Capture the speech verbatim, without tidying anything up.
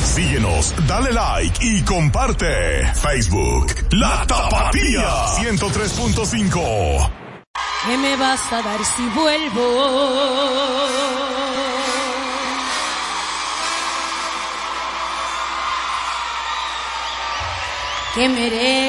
Síguenos, dale like y comparte. Facebook, La Tapatía ciento tres punto cinco. ¿Qué me vas a dar si vuelvo? ¿Qué merezco?